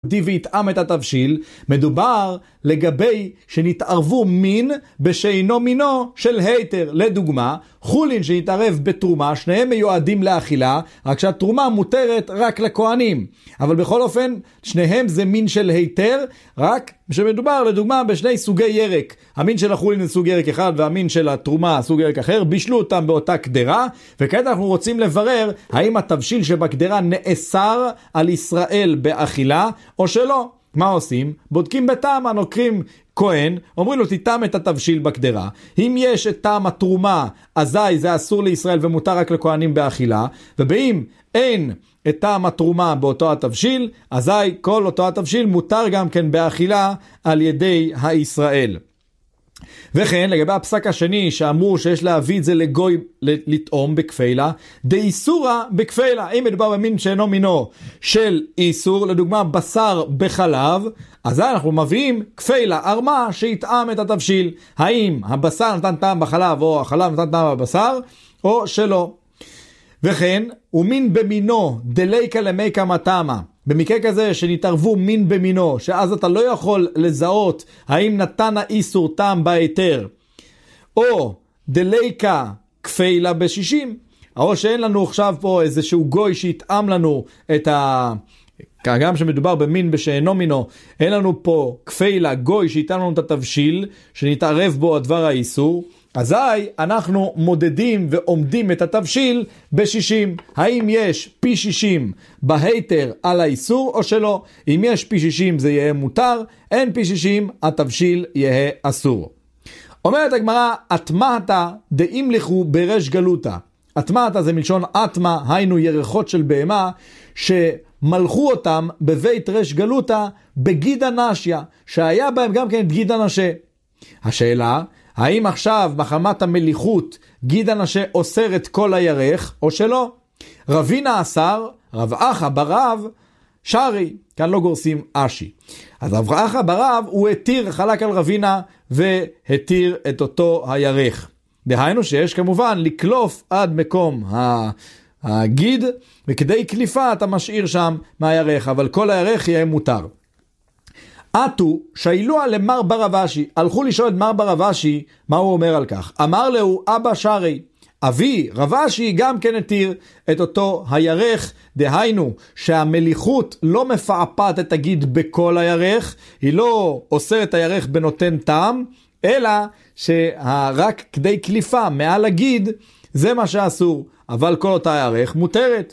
די ויטעם את התבשיל, מדובר לגבי שנתערבו מין בשאינו מינו של היתר. לדוגמה, חולין שנתערב בתרומה, שניהם מיועדים לאכילה, רק שהתרומה מותרת רק לכהנים. אבל בכל אופן, שניהם זה מין של היתר, רק שמדובר לדוגמה בשני סוגי ירק. המין של החולין זה סוג ירק אחד, והמין של התרומה סוג ירק אחר, בישלו אותם באותה קדרה, וכעת אנחנו רוצים לברר האם התבשיל שבקדרה נאסר על ישראל באכילה, או שלא. מה עושים? בודקים בטעם, נוקרים כהן, אומרים לו תטעם את התבשיל בקדרה. אם יש את טעם התרומה, אזי זה אסור לישראל ומותר רק לכהנים באכילה, ובאם אין את טעם התרומה באותו התבשיל, אזי כל אותו התבשיל מותר גם כן באכילה על ידי הישראל. וכן לגבי הפסק השני שאמרו שיש להביא את זה לגוי לטעום בכפילה, דאיסורה בכפילה. אם מדובר במין שאינו מינו של איסור, לדוגמה בשר בחלב, אז אנחנו מביאים כפילה ארמה שיטעם את התבשיל. האם הבשר נתן טעם בחלב או החלב נתן טעם בבשר או שלא. וכן ומין במינו דליקה למיקה מטעמה. במקרה כזה שנתערבו מין במינו, שאז אתה לא יכול לזהות האם נתן האיסור טעם בהיתר, או דליקה כפילה ב-60, או שאין לנו עכשיו פה איזשהו גוי שיטעם לנו את גם שמדובר במין בשאינו מינו, אין לנו פה כפילה גוי שיטעם לנו את התבשיל שנתערב בו הדבר האיסור, אזי אנחנו מודדים ועומדים את התבשיל ב-60. האם יש פי 60 בהיתר על האיסור או שלא? אם יש פי 60 זה יהיה מותר, אין פי 60 התבשיל יהיה אסור. אומרת הגמרא, אטמעתא דאימליכו ברש גלותא. אטמעתא זה מלשון אטמע, היינו ירחות של בהמה שמלכו אותם בבית רש גלותא בגידה נשיה, שהיה בהם גם כן גידה נשה. השאלה, האם עכשיו מחמת המליכות גידה נשה אוסר את כל הירך או שלא? רבינה אסר, רב אחא ברב שרי, כאן לא גורסים אשי. אז רב אחא ברב הוא התיר, חלק על רבינה והתיר את אותו הירך. דהיינו שיש כמובן לקלוף עד מקום הגיד, וכדי קליפה אתה משאיר שם מהירך, אבל כל הירך יהיה מותר. עטו שאילוה למר ברב אשי, הלכו לשאול את מר ברב אשי מה הוא אומר על כך. אמר לו אבא שרי, אבי רב אשי גם כן התיר את אותו הירך, דהיינו שהמליכות לא מפעפת את הגיד בכל הירך, היא לא אוסרת את הירך בנותן טעם, אלא שרק כדי קליפה מעל הגיד זה מה שאסור, אבל כל אותה הירך מותרת.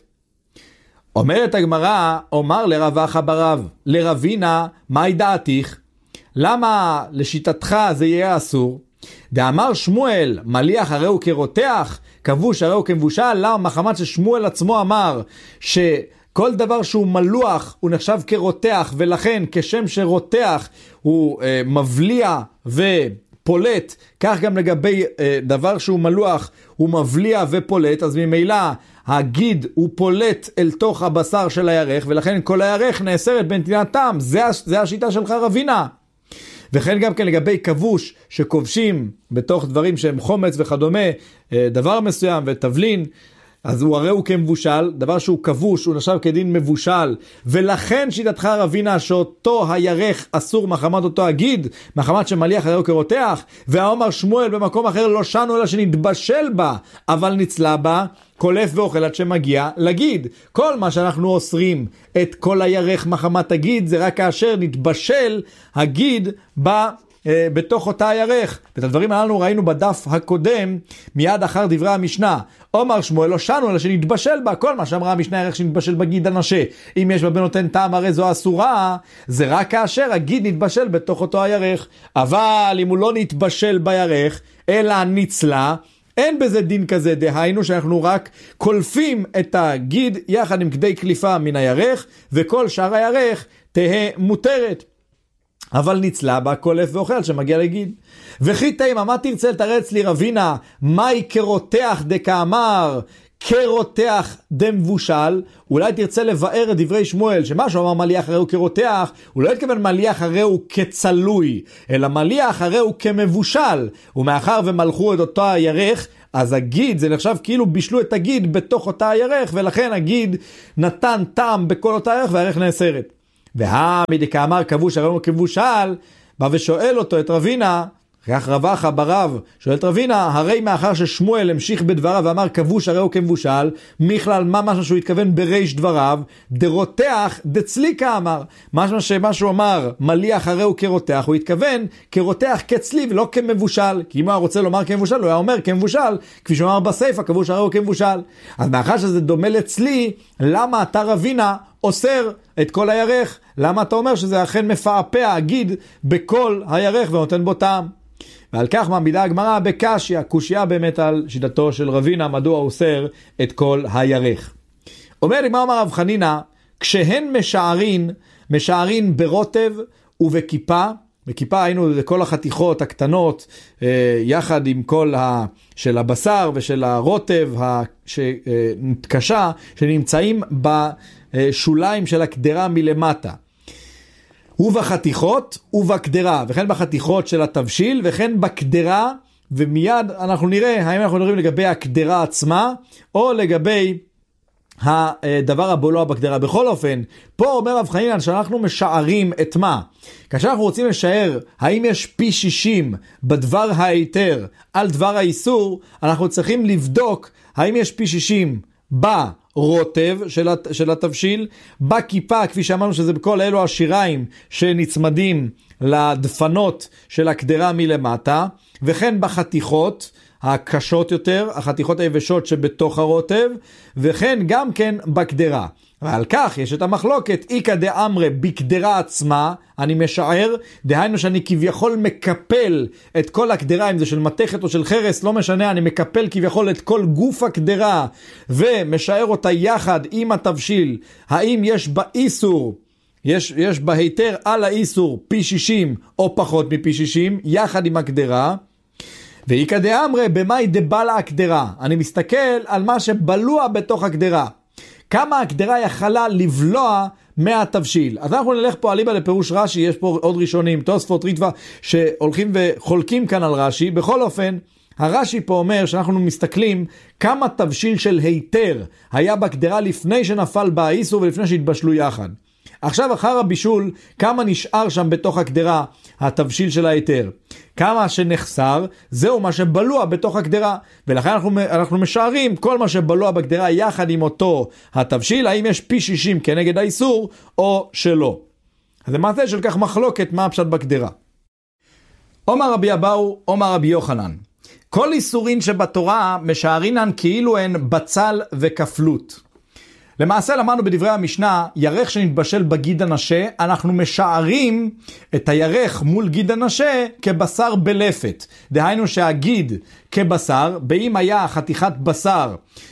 אומרת הגמרא, אומר לרב אחא ברב, לרבינה, מהי דעתיך? למה לשיטתך זה יהיה אסור? דאמר שמואל, מליח הרי הוא כרותח, כבוש הרי הוא כמבושל. למה? מחמת ששמואל עצמו אמר שכל דבר שהוא מלוח הוא נחשב כרותח, ולכן כשם שרותח הוא מבליע ופולט, כך גם לגבי דבר שהוא מלוח הוא מבליע ופולט, אז ממילא הגיד הוא פולט אל תוך הבשר של הירך, ולכן כל הירך נאסרת בנתינת טעם. זה השיטה שלך רבינה. וכן גם כן לגבי כבוש שכובשים בתוך דברים שהם חומץ וכדומה, דבר מסוים ותבלין, אז הוא הרי הוא כמבושל, דבר שהוא כבוש, הוא נחשב כדין מבושל, ולכן שיטתך רבינה שאותו הירך אסור מחמת אותו הגיד, מחמת שמליח הרי הוא כרותח. והאומר שמואל במקום אחר לא שנו אלא שנתבשל בה, אבל נצלה בה, קולף ואוכל עד שמגיע לגיד. כל מה שאנחנו אוסרים את כל הירך מחמת הגיד, זה רק כאשר נתבשל הגיד בתוך אותה הירך. ואת הדברים הללו ראינו בדף הקודם, מיד אחר דברי המשנה. אומר שמואל לא שנו אלא שנתבשל בה, כל מה שאמרה המשנה הירך שנתבשל בגיד הנשה. אם יש בה בנותן טעם הרי זו אסורה, זה רק כאשר הגיד נתבשל בתוך אותו הירך. אבל אם הוא לא נתבשל בירך, אלא נצלה, אין בזה דין כזה, דהיינו שאנחנו רק קולפים את הגיד יחד עם כדי קליפה מן הירך, וכל שאר הירך תהה מותרת. אבל נצלה בה קולף ואוכל שמגיע לגיד. וכי תימה, מה תרצה לתרץ לי רבינה, מהי כרותח דקאמר, כרותח דמבושל? אולי תרצה לבאר את דברי שמואל, שמה שהוא אמר מליח הרי הוא כרותח, הוא לא התכוון מליח הרי הוא כצלוי, אלא מליח הרי הוא כמבושל, ומאחר ומלכו את אותו הירך, אז הגיד זה נחשב כאילו בישלו את הגיד בתוך אותה הירך, ולכן הגיד נתן טעם בכל אותה הירך והירך נאסרת. דקאמר כבוש הרי הוא כבושל, בא ושואל אותו את רבינה, כך רבחה ברב, שואל את רבינה, הרי מאחר ששמואל המשיך בדבריו ואמר כבוש הרי הוא כמבושל, מכלל מה משהו שהוא התכוון בריש דבריו, דרותח דצליקה אמר, מה שהוא אמר מליח הרי הוא כרותח, הוא התכוון כרותח כצלי ולא כמבושל, כי אם הוא רוצה לומר כמבושל, הוא היה אומר כמבושל, כפי שהוא אמר בסייפה, כבוש הרי הוא כמבושל. אז מאחר שזה דומה לצלי, למה אתה רבינה אוסר את כל הירך? למה אתה אומר שזה אכן מפעפע, הגיד בכל הירך ונותן בו טעם? ועל כך מעמידה הגמרא בקשיא, קושיה באמת על שיטתו של רבינה, מדוע אוסר את כל הירך. אומר לי, מה אמר רב חנינא? כשהן משערין ברוטב ובכיפה, בכיפה היינו לכל החתיכות הקטנות, יחד עם כל של הבשר ושל הרוטב שנתקשה, שנמצאים בשוליים של הקדרה מלמטה. ובחתיכות ובקדרה, וכן בחתיכות של התבשיל, וכן בקדרה, ומיד אנחנו נראה האם אנחנו מדברים לגבי הקדרה עצמה, או לגבי הדבר הבולוע בקדרה. בכל אופן, פה אומר רב חנינא שאנחנו משערים את מה? כאשר אנחנו רוצים לשער האם יש פי 60 בדבר ההיתר על דבר האיסור, אנחנו צריכים לבדוק האם יש פי 60 רוטב של התבשיל, בכיפה, כפי שאמרנו שזה בכל אלו השיריים שנצמדים לדפנות של הקדרה מלמטה, וכן בחתיכות הקשות יותר, החתיכות היבשות שבתוך הרוטב, וכן גם כן בקדרה. ועל כך יש את המחלוקת, איקא דאמרי בקדרה עצמה, אני משער, דהיינו שאני כביכול מקפל את כל הקדרה, אם זה של מתכת או של חרס, לא משנה, אני מקפל כביכול את כל גוף הקדרה, ומשער אותה יחד עם התבשיל, האם יש באיסור, יש בהיתר על האיסור פי 60 או פחות מפי 60, יחד עם הקדרה, ואיקא דאמרי במאי דבלה הקדרה, אני מסתכל על מה שבלוע בתוך הקדרה, כמה הקדרה יכלה לבלוע מהתבשיל. אז אנחנו נלך פה אליבא לפירוש רש"י, יש פה עוד ראשונים, תוספות ריטב"א, שהולכים וחולקים כאן על רש"י. בכל אופן, הרש"י פה אומר שאנחנו מסתכלים כמה תבשיל של היתר היה בקדרה לפני שנפל בה האיסור ולפני שהתבשלו יחד. עכשיו אחר הבישול, כמה נשאר שם בתוך הקדרה התבשיל של ההיתר. כמה שנחסר, זהו מה שבלוע בתוך הקדרה. ולכן אנחנו משערים כל מה שבלוע בקדרה יחד עם אותו התבשיל, האם יש פי 60 כנגד האיסור או שלא. אז למעשה של כך מחלוקת מה הפשט בקדרה. אומר רבי אבאו, אומר רבי יוחנן, כל איסורין שבתורה משערינן כאילו הן בצל וכפלות. למעשה למדנו בדברי המשנה, ירך שנתבשל בגיד הנשה, אנחנו משערים את הירך מול גיד הנשה כבשר בלפת. דהיינו שהגיד כבשר, באם היה חתיכת בשר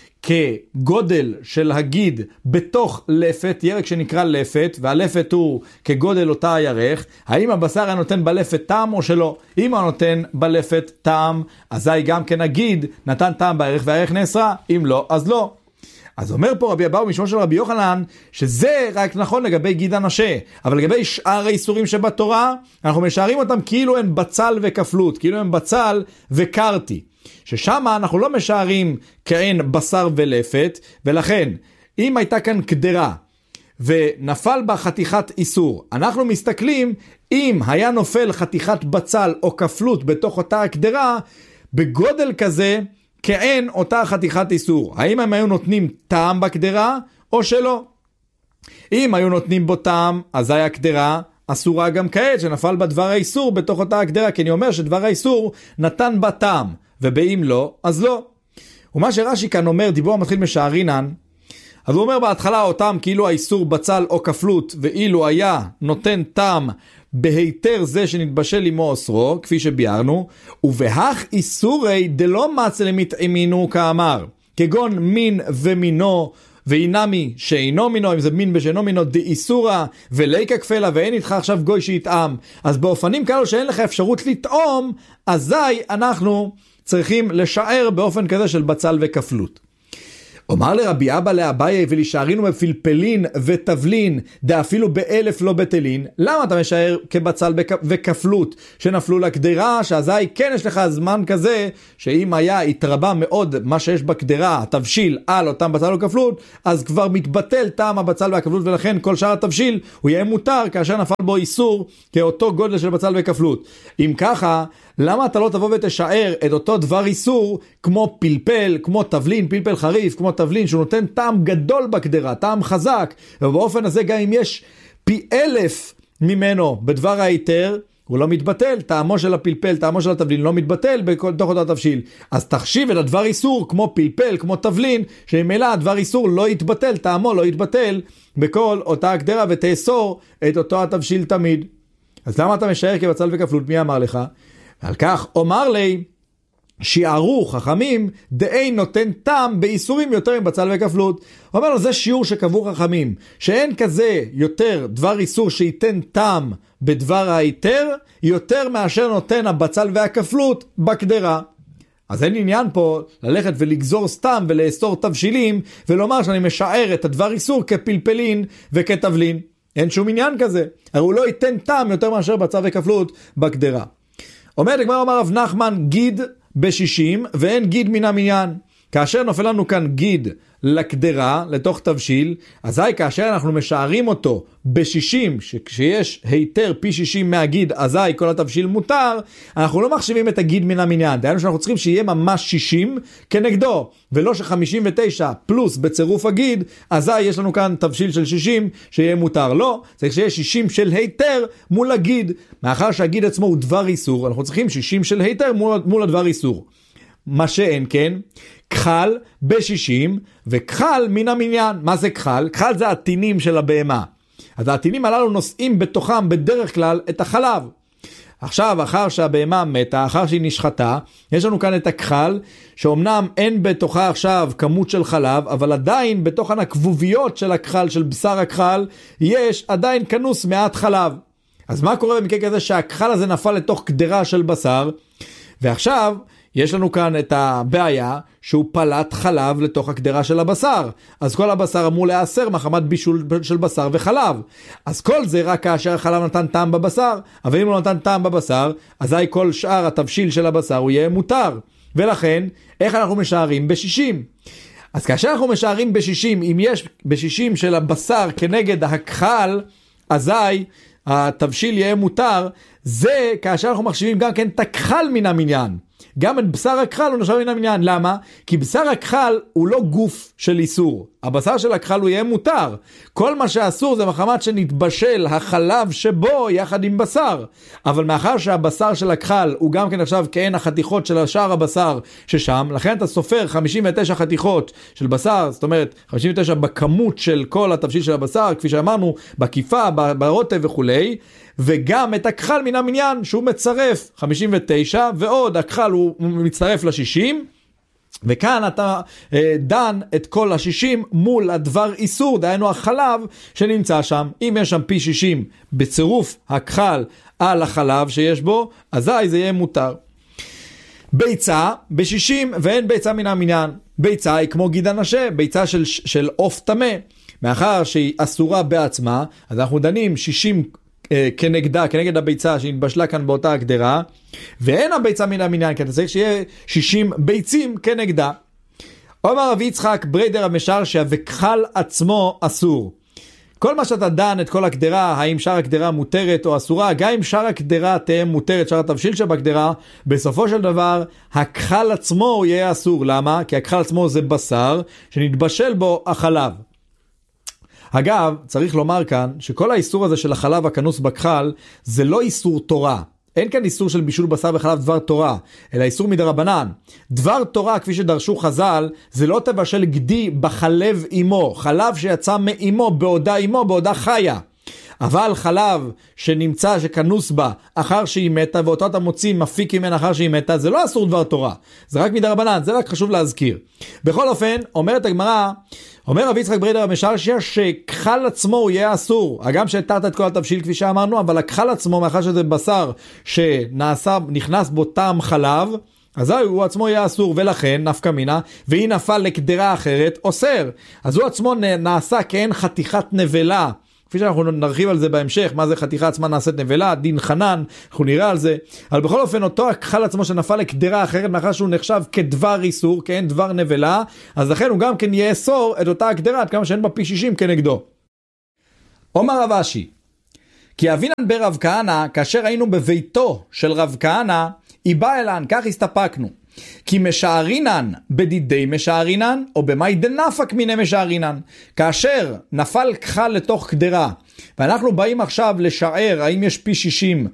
כגודל של הגיד בתוך לפת, ירק שנקרא לפת, והלפת הוא כגודל אותה הירך, האם הבשר היה נותן בלפת טעם או שלא? אם הוא נותן בלפת טעם, אזי גם כן הגיד נתן טעם בירך והירך נאסרה, אם לא, אז לא. אז אומר פה רבי אבאו משמו של רבי יוחנן, שזה רק נכון לגבי גיד הנשה, אבל לגבי שאר האיסורים שבתורה, אנחנו משערים אותם כאילו הם בצל וכפלות, כאילו הם בצל וקרתי, ששם אנחנו לא משערים כאין בשר ולפת, ולכן אם הייתה כאן קדרה ונפל בה חתיכת איסור, אנחנו מסתכלים אם היה נופל חתיכת בצל או כפלות בתוך אותה הקדרה, בגודל כזה כאין אותה חתיכת איסור. האם הם היו נותנים טעם בקדרה או שלא? אם היו נותנים בו טעם, אז היה הקדרה אסורה גם כעת, שנפל בה דבר האיסור בתוך אותה הקדרה, כי אני אומר שדבר האיסור נתן בה טעם, ובאם לא, אז לא. ומה שרש"י כאן אומר, דיבור מתחיל משערינן, אז הוא אומר בהתחלה אותם כאילו האיסור בצל או כפלות, ואילו היה נותן טעם בהיתר זה שנתבשל עמו אוסרו, כפי שביארנו, ובהך איסורי דלא מצא למטעמינו כאמר, כגון מין ומינו, ואינמי שאינו מינו, אם זה מין בשאינו מינו דאיסורה, וליקה כפלה, ואין איתך עכשיו גוי שיטעם. אז באופנים כאלו שאין לך אפשרות לטעום, אזי אנחנו צריכים לשער באופן כזה של בצל וכפלות. אומר לרבי אבא לאביי ולשארינו בפלפלין ותבלין דאפילו באלף לא בטלין. למה אתה משער כבצל וכפלות שנפלו לקדרה, שאזי כן יש לך זמן כזה שאם היה התרבה מאוד מה שיש בקדרה, התבשיל על אותם בצל וכפלות, אז כבר מתבטל טעם הבצל והכפלות, ולכן כל שאר התבשיל הוא יהיה מותר כאשר נפל בו איסור כאותו גודל של בצל וכפלות. אם ככה, למה אתה לא תבוא ותשאר את אותו דבר איסור כמו פלפל, כמו תבלין, פלפל חריף, כמו תבלין, שהוא נותן טעם גדול בקדרה, טעם חזק, ובאופן הזה גם אם יש פי 1000 ממנו בדבר היתר, הוא לא מתבטל, טעמו של הפלפל, טעמו של התבלין לא מתבטל בתוך אותו תבשיל. אז תחשיב את הדבר איסור כמו פלפל, כמו תבלין, שממילא הדבר איסור לא יתבטל, טעמו לא יתבטל בכל אותה הקדרה, ותאסור את אותו התבשיל תמיד. אז למה אתה משער כבצל וכפלות? מי אמר לך? על כך אומר לי, שיערו חכמים דאין נותן טעם באיסורים יותר מבצל וכפלות. הוא אומר לו, זה שיעור שקבעו חכמים, שאין כזה יותר דבר איסור שייתן טעם בדבר היתר, יותר מאשר נותן הבצל והכפלות בקדרה. אז אין עניין פה ללכת ולגזור סתם ולאסור תבשילים, ולומר שאני משער את הדבר איסור כפלפלין וכתבלין. אין שום עניין כזה. הרי הוא לא ייתן טעם יותר מאשר בצל וכפלות בקדרה. אומר רב נחמן, גיד ב-60 ואין גיד מן המניין. כאשר נופל לנו כאן גיד לקדרה, לתוך תבשיל, אזי כאשר אנחנו משערים אותו ב-60, שכשיש היתר פי 60 מהגיד, אזי כל התבשיל מותר, אנחנו לא מחשיבים את הגיד מן המניין. דהיינו שאנחנו צריכים שיהיה ממש 60 כנגדו, ולא ש59 פלוס בצירוף הגיד, אזי יש לנו כאן תבשיל של 60 שיהיה מותר. לא, צריך שיהיה 60 של היתר מול הגיד. מאחר שהגיד עצמו הוא דבר איסור, אנחנו צריכים 60 של היתר מול הדבר איסור. מה שאין כן, כחל ב-60 וכחל מן המניין. מה זה כחל? כחל זה התינים של הבהמה. אז התינים הללו נושאים בתוכם בדרך כלל את החלב. עכשיו, אחר שהבהמה מתה, אחר שהיא נשחטה, יש לנו כאן את הכחל, שאומנם אין בתוכה עכשיו כמות של חלב, אבל עדיין בתוכן הכבוביות של הכחל, של בשר הכחל, יש עדיין כנוס מעט חלב. אז מה קורה במקרה כזה שהכחל הזה נפל לתוך קדרה של בשר, ועכשיו יש לנו כאן את הבעיה שהוא פלט חלב לתוך הקדרה של הבשר. אז כל הבשר אמור להיאסר מחמת בישול של בשר וחלב. אז כל זה רק כאשר החלב נתן טעם בבשר. אבל אם הוא נתן טעם בבשר, אזי כל שאר התבשיל של הבשר הוא יהיה מותר. ולכן, איך אנחנו משערים? ב-60. אז כאשר אנחנו משערים ב-60, אם יש ב-60 של הבשר כנגד הכחל, אזי התבשיל יהיה מותר. זה כאשר אנחנו מחשיבים גם כן את הכחל מן המניין. גם את בשר הכחל הוא נחשב מן המניין. למה? כי בשר הכחל הוא לא גוף של איסור. הבשר של הכחל הוא יהיה מותר. כל מה שאסור זה מחמת שנתבשל החלב שבו יחד עם בשר. אבל מאחר שהבשר של הכחל הוא גם כן נחשב כעין החתיכות של שאר הבשר ששם, לכן אתה סופר 59 חתיכות של בשר, זאת אומרת 59 בכמות של כל התבשיל של הבשר, כפי שאמרנו, בכיפה, ברוטב וכולי, וגם את הכחל מן המניין שהוא מצרף 59, ועוד הכחל הוא מצטרף ל-60, וכאן אתה דן את כל ה-60 מול הדבר איסור, דהיינו החלב שנמצא שם. אם יש שם פי 60 בצירוף הכחל על החלב שיש בו, אזי זה יהיה מותר. ביצה ב-60 ואין ביצה מן המניין. ביצה היא כמו גיד הנשה, ביצה של עוף טמא. מאחר שהיא אסורה בעצמה, אז אנחנו דנים 60 כנגדה, כנגד הביצה שהתבשלה כאן באותה הקדרה, ואין הביצה מן המניין, כי אתה צריך שיהיה 60 ביצים כנגדה. אומר רבי יצחק בריידר המשרשיה, וכחל עצמו אסור. כל מה שאתה דן את כל הקדרה, האם שאר הקדרה מותרת או אסורה, גם אם שאר הקדרה תהיה מותרת, שאר התבשיל שבקדרה, בסופו של דבר, הכחל עצמו יהיה אסור. למה? כי הכחל עצמו זה בשר שנתבשל בו החלב. אגב, צריך לומר כאן שכל האיסור הזה של החלב הכנוס בכחל זה לא איסור תורה. אין כאן איסור של בישול בשר וחלב דבר תורה, אלא איסור מדרבנן. דבר תורה, כפי שדרשו חז"ל, זה לא תבשל גדי בחלב אימו, חלב שיצא מאימו בעודה אימו, בעודה חיה. אבל חלב שנמצא, שכנוס בה אחר שהיא מתה, ואותו אתה מוציא מפיק ממנה אחר שהיא מתה, זה לא אסור דבר תורה, זה רק מדרבנן, זה רק חשוב להזכיר. בכל אופן, אומרת הגמרא, אומר רבי יצחק בריידר המשרשיה, שכחל עצמו הוא יהיה אסור. הגם שהתרת את כל התבשיל כפי שאמרנו, אבל הכחל עצמו, מאחר שזה בשר שנכנס בו טעם חלב, אזי הוא עצמו יהיה אסור, ולכן נפקא מינה, והיא נפל לקדרה אחרת, אוסר. אז הוא עצמו נעשה כאין חתיכת נבלה, כפי שאנחנו נרחיב על זה בהמשך, מה זה חתיכה עצמה נעשית נבלה, דין חנן, אנחנו נראה על זה. אבל בכל אופן, אותו הכחל עצמו שנפל לקדרה אחרת, מאחר שהוא נחשב כדבר איסור, כאין דבר נבלה, אז לכן הוא גם כן יאסור את אותה הקדרה, עד כמה שאין בה פי 60 כנגדו. אומר רב אשי, כי אבינן ברב כהנא, כאשר היינו בביתו של רב כהנא, היא באה אלן, כך הסתפקנו. כי משערינן בדידי משערינן, או במאי דנפק מיני משערינן. כאשר נפל כחל לתוך קדרה, ואנחנו באים עכשיו לשער, האם יש פי 60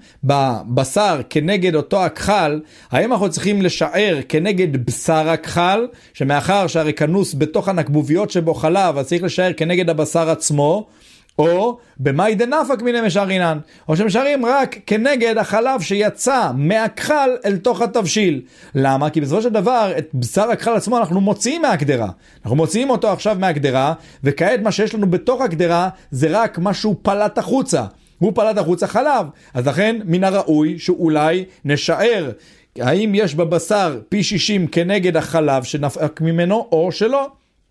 בבשר כנגד אותו הכחל, האם אנחנו צריכים לשער כנגד בשר הכחל, שמאחר שהרי כנוס בתוך הנקבוביות שבו חלב, אז צריך לשער כנגד הבשר עצמו, או במאי דנפק מיני משערינן, או שמשערים רק כנגד החלב שיצא מהכחל אל תוך התבשיל. למה? כי בסופו של דבר את בשר הכחל עצמו אנחנו מוציאים מהקדרה, אנחנו מוציאים אותו עכשיו מהקדרה, וכעת מה שיש לנו בתוך הקדרה זה רק מה שהוא פלט החוצה, הוא פלט החוצה חלב. אז לכן מן הראוי שאולי נשער האם יש בבשר פי 60 כנגד החלב שנפק ממנו או שלא.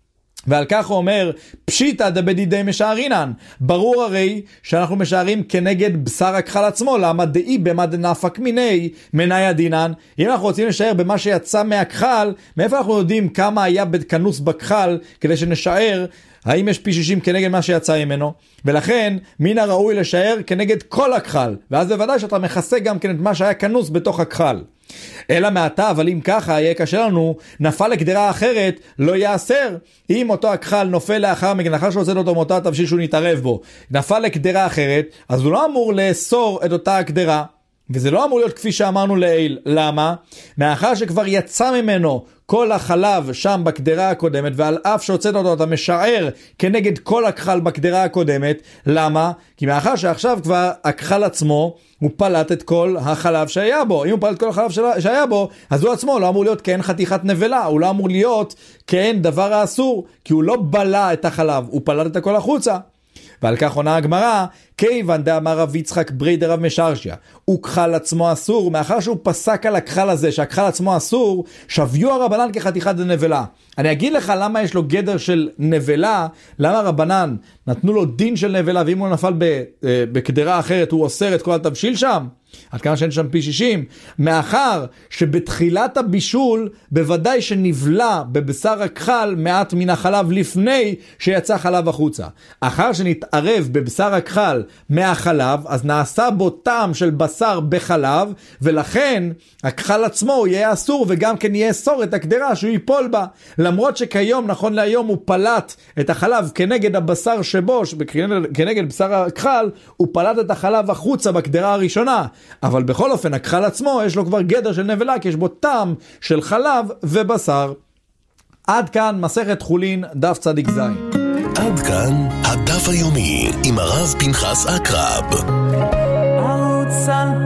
ועל כך הוא אומר, פשיטא דבדידי משערינן, ברור הרי שאנחנו משערים כנגד בשר הכחל עצמו, למה דאי במה דנפק מיני מנאי הדינן. אם אנחנו רוצים לשער במה שיצא מהכחל, מאיפה אנחנו יודעים כמה היה בכנוס בכחל, כדי שנשער האם יש פי 60 כנגד מה שיצא ממנו? ולכן מן הראוי לשער כנגד כל הכחל, ואז בוודאי שאתה מכסה גם כן את מה שהיה כנוס בתוך הכחל. אלא מעתה, אבל אם ככה יהיה קשה לנו, נפל לקדרה אחרת, לא יאסר. אם אותו הכחל נופל לאחר מכן, לאחר שהוצאת אותו מאותו התבשיל שהוא נתערב בו, נפל לקדרה אחרת, אז הוא לא אמור לאסור את אותה הקדרה, וזה לא אמור להיות כפי שאמרנו לעיל. למה? מאחר שכבר יצא ממנו כל החלב שם בקדרה הקודמת, ועל אף שהוצאת אותו אתה משער כנגד כל הכחל בקדרה הקודמת. למה? כי מאחר שעכשיו כבר הכחל עצמו הוא פלט את כל החלב שהיה בו. אם הוא פלט את כל החלב שהיה בו, אז הוא עצמו לא אמור להיות כאין חתיכת נבלה, הוא לא אמור להיות כאין דבר האסור, כי הוא לא בלע את החלב, הוא פלט את הכל החוצה. ועל כך עונה הגמרא, כיוון דאמר רב יצחק ברי דרב משרשיה, הוא כחל עצמו אסור, מאחר שהוא פסק על הכחל הזה, שהכחל עצמו אסור, שוויו הרבנן כחתיכת נבלה. אני אגיד לך למה יש לו גדר של נבלה, למה הרבנן נתנו לו דין של נבלה, ואם הוא נפל בקדרה אחרת, הוא אוסר את כל התבשיל שם, עד כמה שאין שם פי 60, מאחר שבתחילת הבישול, בוודאי שנבלה בבשר הכחל מעט מן החלב לפני שיצא חלב החוצה. אחר שנתערב בבשר הכחל מהחלב, אז נעשה בו טעם של בשר בחלב, ולכן הכחל עצמו יהיה אסור, וגם כן יהיה אסור את הקדרה שהוא ייפול בה. למרות שכיום, נכון להיום, הוא פלט את החלב כנגד הבשר שבו, כנגד בשר הכחל, הוא פלט את החלב החוצה בקדרה הראשונה. אבל בכל אופן, הכחל עצמו יש לו כבר גדר של נבלה, כי יש בו טעם של חלב ובשר. עד כאן מסכת חולין, דף צדיק זין. עד כאן הדף היומי עם הרב פנחס אקרב. ערוץ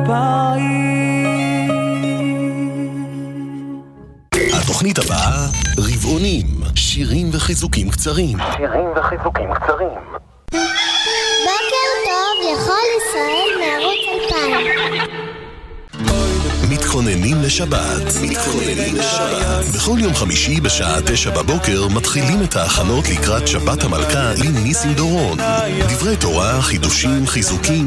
2000. התוכנית הבאה, רבעונים, שירים וחיזוקים קצרים. בוקר טוב לכל ישראל מערוץ 2000. מתכוננים לשבת. בכל יום חמישי בשעה 9 בבוקר מתחילים את ההכנות לקראת שבת המלכה עם ניסים דורון. דברי תורה, חידושים, חיזוקים